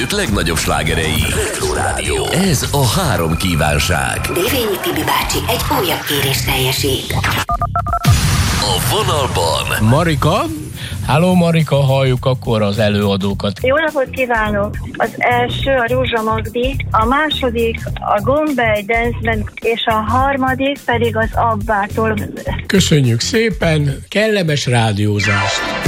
hét legnagyobb slágerei. Retro Rádió. Ez a 3 kívánság. Dévényi Tibi bácsi egy újabb kérést teljesít. A vonalban Marika. Halló Marika, halljuk akkor az előadókat. Jó napot kívánok! Az első a Rózsa Magdi, a második a Gombey Dance Band, és a harmadik pedig az Abbától. Köszönjük szépen, kellemes rádiózást!